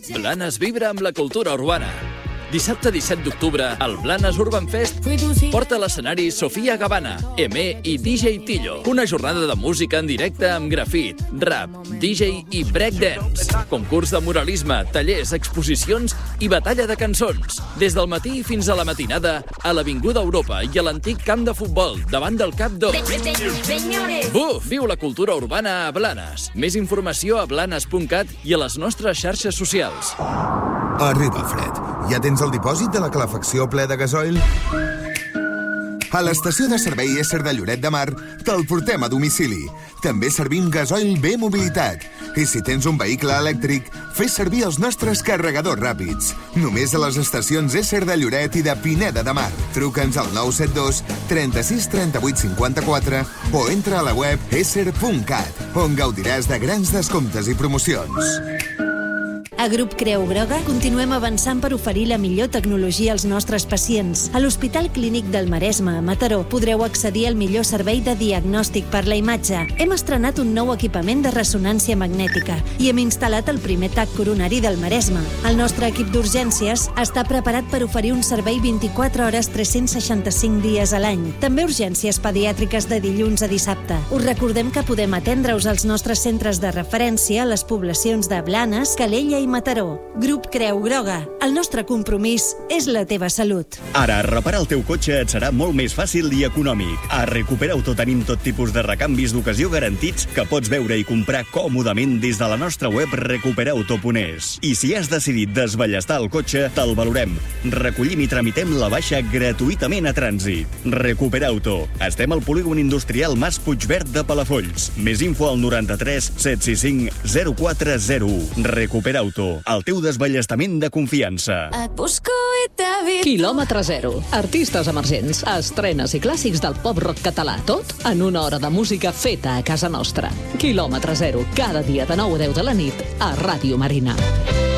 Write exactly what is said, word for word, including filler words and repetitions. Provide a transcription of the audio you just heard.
Blanes vibra amb la cultura urbana. Dissabte disset d'octubre, el Blanes Urban Fest porta a l'escenari Sofia Gavana, Eme i D J Tillo. Una jornada de música en directe amb grafit, rap, D J i breakdance. Concurs de muralisme, tallers, exposicions i batalla de cançons. Des del matí fins a la matinada, a l'Avinguda Europa i a l'antic camp de futbol, davant del Cap dos. Buf! Viu la cultura urbana a Blanes. Més informació a blanes punt cat i a les nostres xarxes socials. Arriba el fred. Ja tens el dipòsit de la calefacció ple de gasoil? A l'estació de servei Ésser de Lloret de Mar te'l portem a domicili. També servim gasoil B Mobilitat. I si tens un vehicle elèctric, fes servir els nostres carregadors ràpids. Només a les estacions Ésser de Lloret i de Pineda de Mar. Truca'ns al nou set dos, trenta-sis, trenta-vuit, cinquanta-quatre o entra a la web ésser punt cat, on gaudiràs de grans descomptes i promocions. A Grup Creu Groga continuem avançant per oferir la millor tecnologia als nostres pacients. A l'Hospital Clínic del Maresme, a Mataró, podreu accedir al millor servei de diagnòstic per la imatge. Hem estrenat un nou equipament de ressonància magnètica i hem instal·lat el primer tac coronari del Maresme. El nostre equip d'urgències està preparat per oferir un servei vint-i-quatre hores tres-cents seixanta-cinc dies a l'any. També urgències pediàtriques de dilluns a dissabte. Us recordem que podem atendre-us als nostres centres de referència a les poblacions de Blanes, Calella i Mataró. Grup Creu Groga. El nostre compromís és la teva salut. Ara, reparar el teu cotxe et serà molt més fàcil i econòmic. A Recuperauto tenim tot tipus de recanvis d'ocasió garantits que pots veure i comprar còmodament des de la nostra web recuperauto punt es. I si has decidit desballestar el cotxe, te'l valorem. Recollim i tramitem la baixa gratuïtament a trànsit. Recuperauto. Estem al polígon industrial Mas Puigverd de Palafolls. Més info al noranta-tres set sis cinc zero quatre zero u. Recuperauto. El teu desballestament de confiança. Et busco i t'he vist. Quilòmetre zero. Artistes emergents, estrenes i clàssics del pop-rock català. Tot en una hora de música feta a casa nostra. Quilòmetre zero. Cada dia de nou a deu de la nit a Ràdio Marina.